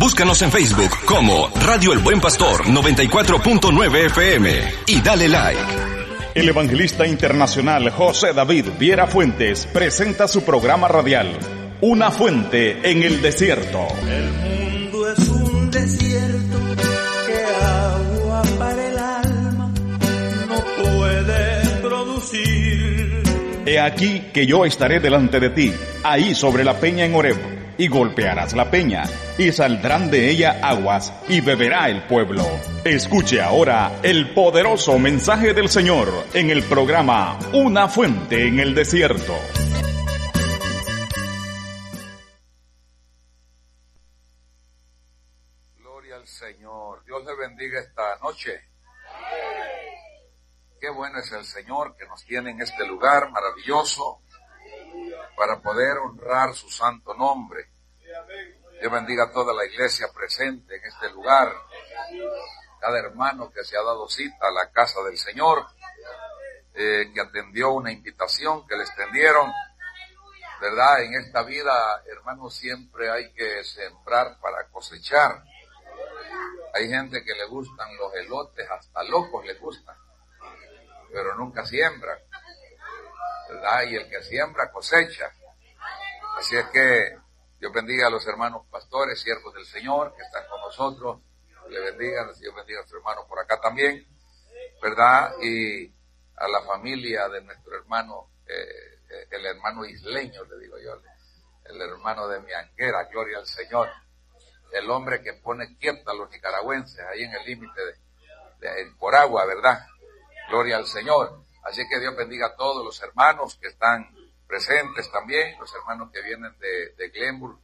Búscanos en Facebook como Radio El Buen Pastor 94.9 FM y dale like. El evangelista internacional José David Viera Fuentes presenta su programa radial, Una Fuente en el Desierto. El mundo es un desierto que agua para el alma no puede producir. He aquí que yo estaré delante de ti, ahí sobre la peña en Horeb, y golpearás la peña, y saldrán de ella aguas, y beberá el pueblo. Escuche ahora el poderoso mensaje del Señor en el programa Una Fuente en el Desierto. Gloria al Señor. Dios le bendiga esta noche. Qué bueno es el Señor que nos tiene en este lugar maravilloso para poder honrar su santo nombre. Dios bendiga a toda la iglesia presente en este lugar, cada hermano que se ha dado cita a la casa del Señor, que atendió una invitación que le extendieron, ¿verdad? En esta vida, hermanos, siempre hay que sembrar para cosechar. Hay gente que le gustan los elotes, hasta locos le gustan, pero nunca siembran, ¿verdad? Y el que siembra cosecha. Así es que Dios bendiga a los hermanos pastores, siervos del Señor, que están con nosotros. Le bendiga, Dios bendiga a nuestro hermano por acá también, ¿verdad? Y a la familia de nuestro hermano, el hermano isleño, le digo yo, el hermano de mi Anguera, gloria al Señor. El hombre que pone quieto a los nicaragüenses, ahí en el límite de Coragua, ¿verdad? Gloria al Señor. Así que Dios bendiga a todos los hermanos que están presentes también, los hermanos que vienen de Glenburg.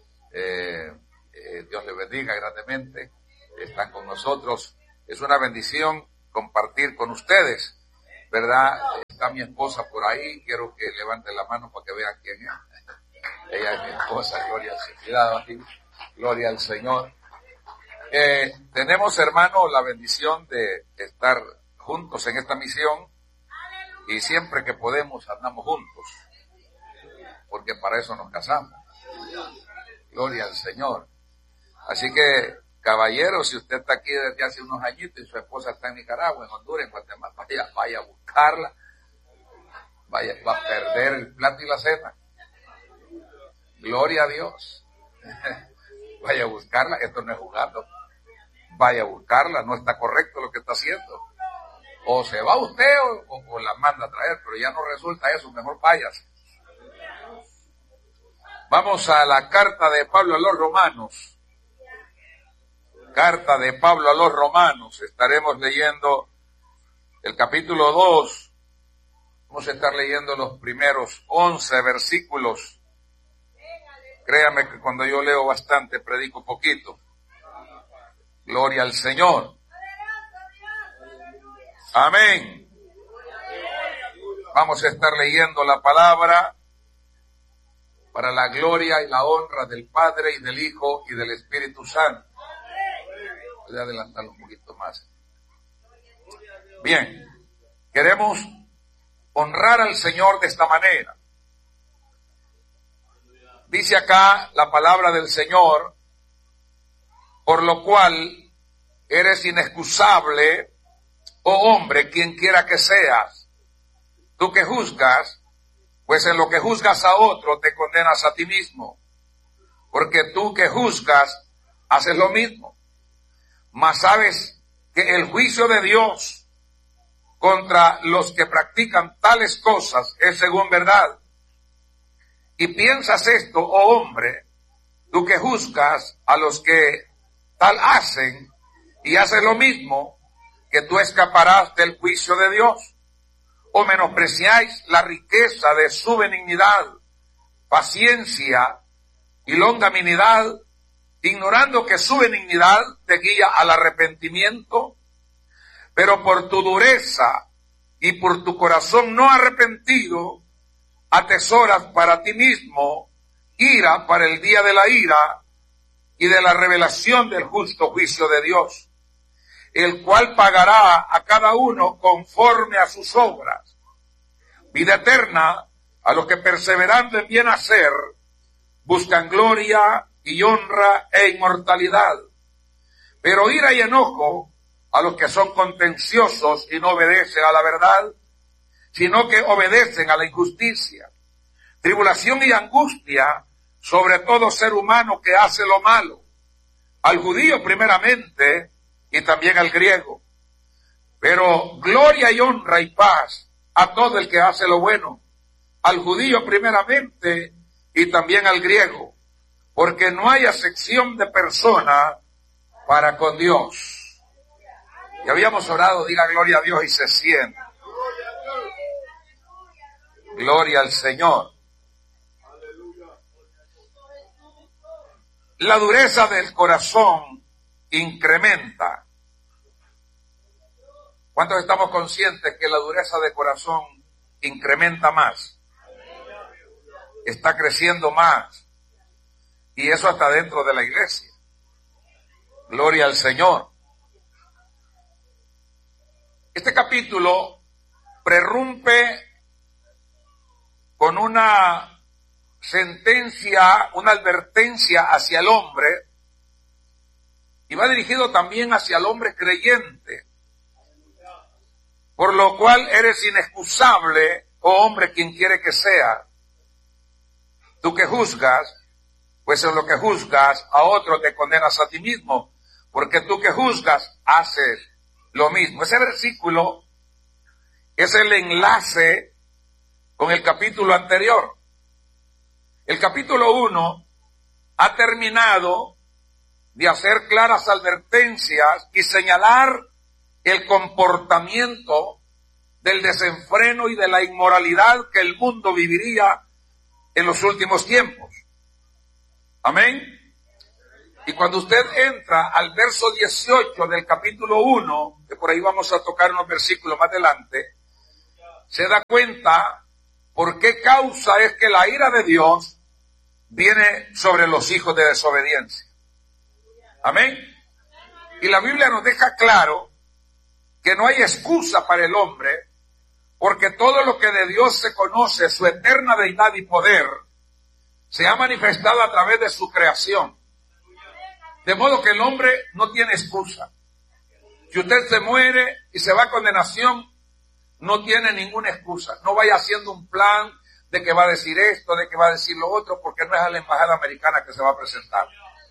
Dios les bendiga grandemente. Están con nosotros. Es una bendición compartir con ustedes, ¿verdad? Está mi esposa por ahí. Quiero que levante la mano para que vean quién es. Ella es mi esposa. Gloria al Señor. Cuidado aquí. Gloria al Señor. Tenemos, hermanos, la bendición de estar juntos en esta misión, y siempre que podemos andamos juntos, porque para eso nos casamos. Gloria al Señor. Así que, caballero, si usted está aquí desde hace unos añitos y su esposa está en Nicaragua, en Honduras, en Guatemala, vaya a buscarla, va a perder el plato y la cena. Gloria a Dios. Vaya a buscarla, esto no es jugando. Vaya a buscarla, no está correcto lo que está haciendo. O se va usted o la manda a traer, pero ya no resulta eso, mejor váyase. Vamos a la carta de Pablo a los Romanos. Carta de Pablo a los Romanos. Estaremos leyendo el capítulo 2. Vamos a estar leyendo los primeros 11 versículos. Créame que cuando yo leo bastante, predico poquito. Gloria al Señor. Amén. Vamos a estar leyendo la palabra para la gloria y la honra del Padre y del Hijo y del Espíritu Santo. Voy a adelantarlo un poquito más. Bien, queremos honrar al Señor de esta manera. Dice acá la palabra del Señor, por lo cual eres inexcusable, oh hombre, quien quiera que seas, tú que juzgas, pues en lo que juzgas a otro te condenas a ti mismo, porque tú que juzgas haces lo mismo. Mas sabes que el juicio de Dios contra los que practican tales cosas es según verdad. Y piensas esto, oh hombre, tú que juzgas a los que tal hacen y haces lo mismo, que tú escaparás del juicio de Dios. O menospreciáis la riqueza de su benignidad, paciencia y longanimidad, ignorando que su benignidad te guía al arrepentimiento, pero por tu dureza y por tu corazón no arrepentido, atesoras para ti mismo ira para el día de la ira y de la revelación del justo juicio de Dios, el cual pagará a cada uno conforme a sus obras. Vida eterna a los que perseverando en bien hacer buscan gloria y honra e inmortalidad. Pero ira y enojo a los que son contenciosos y no obedecen a la verdad, sino que obedecen a la injusticia. Tribulación y angustia sobre todo ser humano que hace lo malo, al judío primeramente y también al griego. Pero gloria y honra y paz a todo el que hace lo bueno, al judío primeramente y también al griego, porque no hay acepción de persona para con Dios. Y habíamos orado, diga gloria a Dios y se siente. Gloria al Señor. La dureza del corazón incrementa. ¿Cuántos estamos conscientes que la dureza del corazón incrementa más? Está creciendo más. Y eso hasta dentro de la iglesia. Gloria al Señor. Este capítulo prerrumpe con una sentencia, una advertencia hacia el hombre, y va dirigido también hacia el hombre creyente, por lo cual eres inexcusable, oh hombre, quien quiere que sea. Tú que juzgas, pues en lo que juzgas a otro te condenas a ti mismo, porque tú que juzgas haces lo mismo. Ese versículo es el enlace con el capítulo anterior. El capítulo 1 ha terminado de hacer claras advertencias y señalar el comportamiento del desenfreno y de la inmoralidad que el mundo viviría en los últimos tiempos. Amén. Y cuando usted entra al verso 18 del capítulo 1, que por ahí vamos a tocar unos versículos más adelante, se da cuenta por qué causa es que la ira de Dios viene sobre los hijos de desobediencia. Amén. Y la Biblia nos deja claro que no hay excusa para el hombre, porque todo lo que de Dios se conoce, su eterna deidad y poder, se ha manifestado a través de su creación. De modo que el hombre no tiene excusa. Si usted se muere y se va a condenación, no tiene ninguna excusa. No vaya haciendo un plan de que va a decir esto, de que va a decir lo otro, porque no es a la embajada americana que se va a presentar.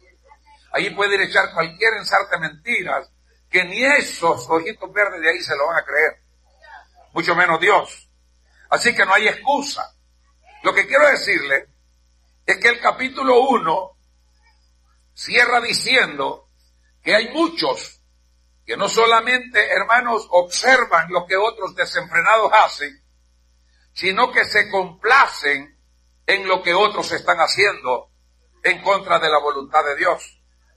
Ahí puede ir a echar cualquier ensarte mentiras, que ni esos ojitos verdes de ahí se lo van a creer. Mucho menos Dios. Así que no hay excusa. Lo que quiero decirle es que el capítulo 1 cierra diciendo que hay muchos que no solamente, hermanos, observan lo que otros desenfrenados hacen, sino que se complacen en lo que otros están haciendo en contra de la voluntad de Dios.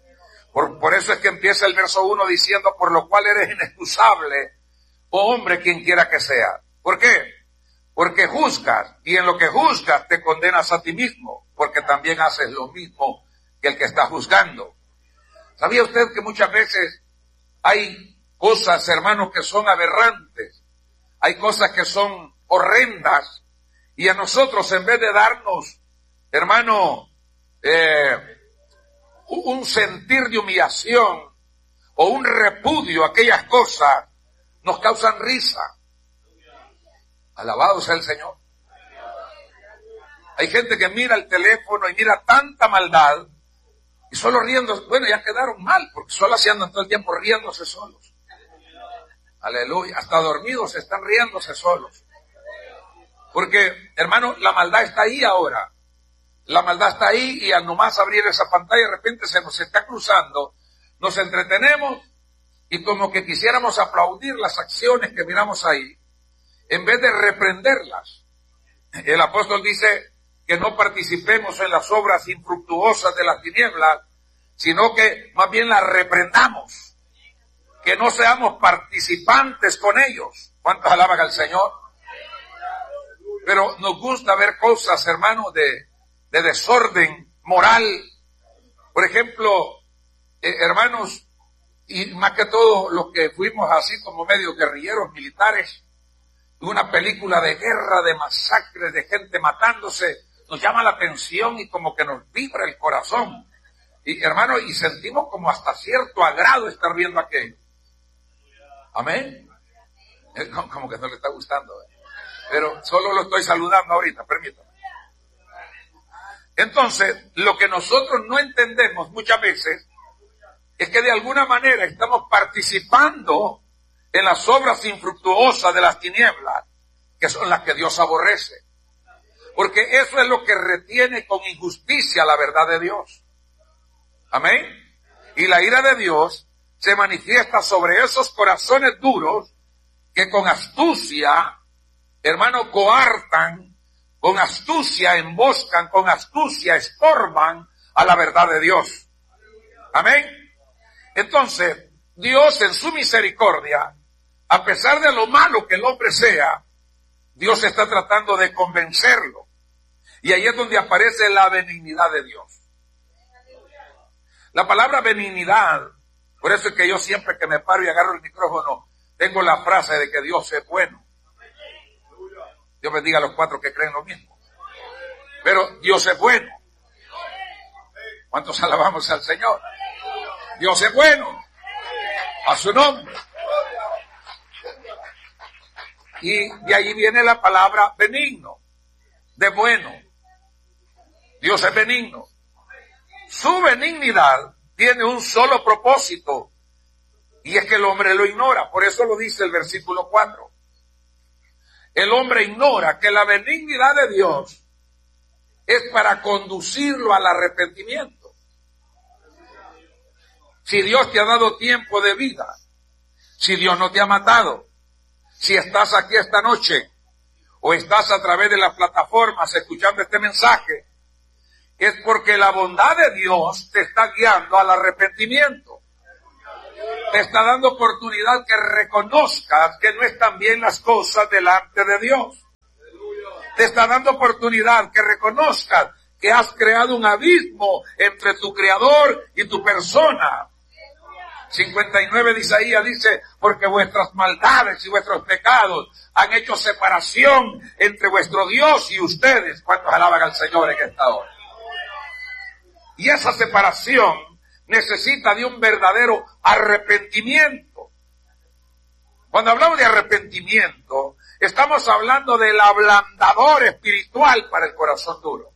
Por eso es que empieza el verso 1 diciendo, por lo cual eres inexcusable, oh hombre, quien quiera que sea. ¿Por qué? Porque juzgas, y en lo que juzgas te condenas a ti mismo, porque también haces lo mismo que el que está juzgando. ¿Sabía usted que muchas veces hay cosas, hermanos, que son aberrantes? Hay cosas que son horrendas, y a nosotros, en vez de darnos, hermano, un sentir de humillación o un repudio a aquellas cosas, nos causan risa. Alabado sea el Señor. Hay gente que mira el teléfono y mira tanta maldad y solo riendo. Bueno, ya quedaron mal porque solo así andan todo el tiempo riéndose solos. Aleluya. Hasta dormidos están riéndose solos. Porque, hermano, la maldad está ahí ahora. La maldad está ahí y al nomás abrir esa pantalla de repente se nos está cruzando. Nos entretenemos y como que quisiéramos aplaudir las acciones que miramos ahí en vez de reprenderlas. El apóstol dice que no participemos en las obras infructuosas de las tinieblas, sino que más bien las reprendamos. Que no seamos participantes con ellos. ¿Cuántos alaban al Señor? Pero nos gusta ver cosas, hermanos, de desorden moral. Por ejemplo, hermanos, y más que todo los que fuimos así como medio guerrilleros militares, una película de guerra, de masacre, de gente matándose, nos llama la atención y como que nos vibra el corazón. Y hermano, y sentimos como hasta cierto agrado estar viendo aquello. Amén. Como que no le está gustando. Pero solo lo estoy saludando ahorita, permítame. Entonces, lo que nosotros no entendemos muchas veces es que de alguna manera estamos participando en las obras infructuosas de las tinieblas, que son las que Dios aborrece. Porque eso es lo que retiene con injusticia la verdad de Dios. Amén. Y la ira de Dios se manifiesta sobre esos corazones duros que con astucia, hermano, coartan, con astucia emboscan, con astucia estorban a la verdad de Dios. Amén. Entonces, Dios en su misericordia, a pesar de lo malo que el hombre sea, Dios está tratando de convencerlo. Y ahí es donde aparece la benignidad de Dios. La palabra benignidad, por eso es que yo siempre que me paro y agarro el micrófono, tengo la frase de que Dios es bueno. Dios bendiga a los 4 que creen lo mismo. Pero Dios es bueno. ¿Cuántos alabamos al Señor? Dios es bueno. A su nombre. Y de ahí viene la palabra benigno, de bueno. Dios es benigno. Su benignidad tiene un solo propósito, y es que el hombre lo ignora. Por eso lo dice el versículo 4. El hombre ignora que la benignidad de Dios es para conducirlo al arrepentimiento. Si Dios te ha dado tiempo de vida, si Dios no te ha matado, si estás aquí esta noche o estás a través de las plataformas escuchando este mensaje, es porque la bondad de Dios te está guiando al arrepentimiento. Te está dando oportunidad que reconozcas que no están bien las cosas delante de Dios. Te está dando oportunidad que reconozcas que has creado un abismo entre tu Creador y tu persona. 59 de Isaías dice, porque vuestras maldades y vuestros pecados han hecho separación entre vuestro Dios y ustedes. ¿Cuántos alaban al Señor en esta hora? Y esa separación necesita de un verdadero arrepentimiento. Cuando hablamos de arrepentimiento, estamos hablando del ablandador espiritual para el corazón duro.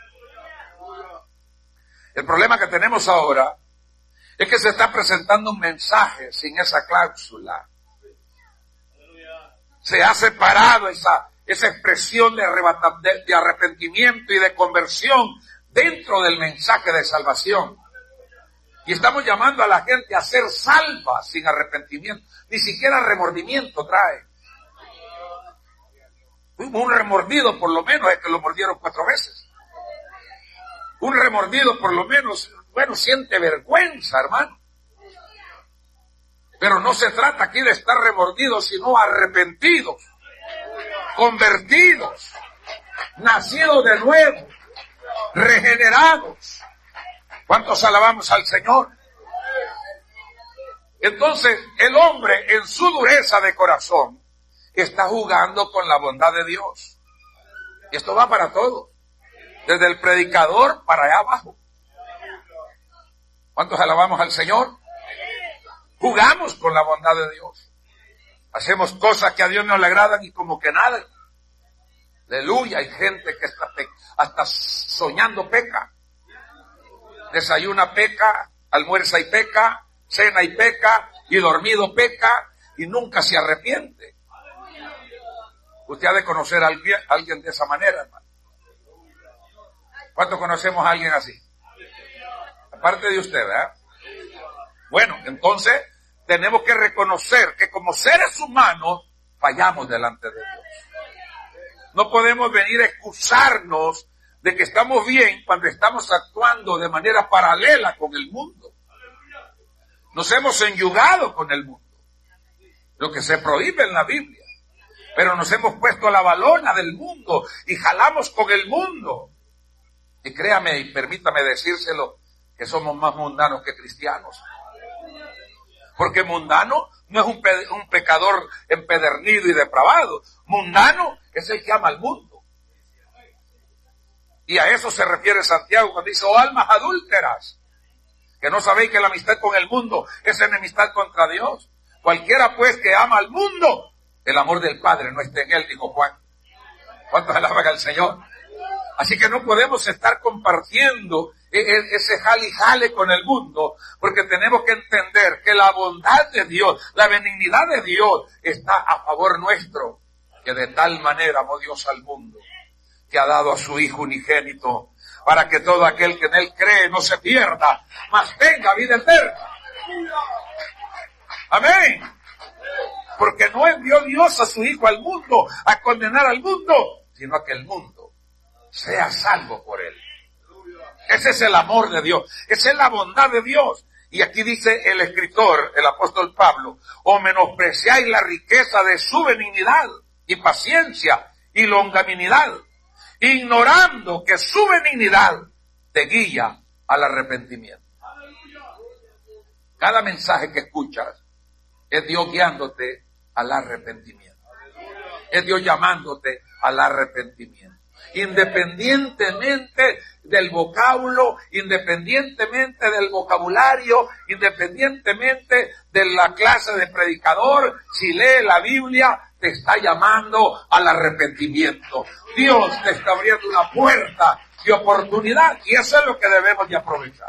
El problema que tenemos ahora es que se está presentando un mensaje sin esa cláusula. Se ha separado esa expresión de arrepentimiento y de conversión dentro del mensaje de salvación. Y estamos llamando a la gente a ser salva sin arrepentimiento. Ni siquiera remordimiento trae. Un remordido por lo menos es que lo mordieron 4 veces. Un remordido por lo menos, siente vergüenza, hermano. Pero no se trata aquí de estar remordidos, sino arrepentidos, convertidos, nacidos de nuevo, regenerados. ¿Cuántos alabamos al Señor? Entonces, el hombre en su dureza de corazón está jugando con la bondad de Dios. Y esto va para todos, desde el predicador para allá abajo. ¿Cuántos alabamos al Señor? Jugamos con la bondad de Dios. Hacemos cosas que a Dios no le agradan y como que nada. Aleluya, hay gente que hasta soñando peca. Desayuna peca, almuerza y peca, cena y peca, y dormido peca, y nunca se arrepiente. Usted ha de conocer a alguien de esa manera, hermano. ¿Cuántos conocemos a alguien así? Aparte de usted, ¿verdad? Bueno, entonces tenemos que reconocer que como seres humanos fallamos delante de Dios. No podemos venir a excusarnos de que estamos bien cuando estamos actuando de manera paralela con el mundo. Nos hemos enyugado con el mundo, lo que se prohíbe en la Biblia, pero nos hemos puesto a la balona del mundo y jalamos con el mundo. Y créame y permítame decírselo, que somos más mundanos que cristianos. Porque mundano no es un pecador empedernido y depravado. Mundano es el que ama al mundo. Y a eso se refiere Santiago cuando dice, oh almas adúlteras, ¿Que no sabéis que la amistad con el mundo es enemistad contra Dios? Cualquiera pues que ama al mundo, el amor del Padre no está en él, dijo Juan. ¿Cuántos alaban al Señor? Así que no podemos estar compartiendo ese jale y jale con el mundo, porque tenemos que entender que la bondad de Dios, la benignidad de Dios está a favor nuestro, que de tal manera amó Dios al mundo, que ha dado a su Hijo unigénito, para que todo aquel que en él cree no se pierda, mas tenga vida eterna. Amén. Porque no envió Dios a su Hijo al mundo a condenar al mundo, sino a que el mundo sea salvo por él. Ese es el amor de Dios, esa es la bondad de Dios. Y aquí dice el escritor, el apóstol Pablo, o menospreciáis la riqueza de su benignidad y paciencia y longanimidad, ignorando que su benignidad te guía al arrepentimiento. Cada mensaje que escuchas es Dios guiándote al arrepentimiento. Es Dios llamándote al arrepentimiento. Independientemente del vocablo, independientemente del vocabulario, independientemente de la clase de predicador, si lee la Biblia, te está llamando al arrepentimiento. Dios te está abriendo una puerta de oportunidad y eso es lo que debemos de aprovechar.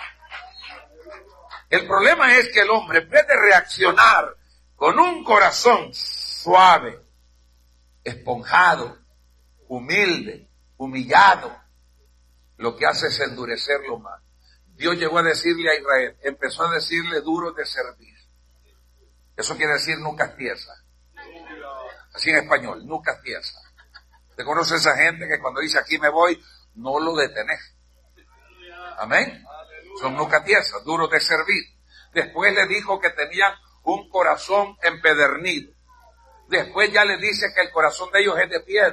El problema es que el hombre, en vez de reaccionar con un corazón suave, esponjado, humilde, humillado, lo que hace es endurecerlo más. Dios llegó a decirle a Israel, empezó a decirle duro de servir. Eso quiere decir nunca tiesa. Así en español, nunca tiesa. ¿Te conoce esa gente que cuando dice aquí me voy, no lo detenés? Amén. Son nunca tiesas, duros de servir. Después le dijo que tenían un corazón empedernido. Después ya le dice que el corazón de ellos es de piedra.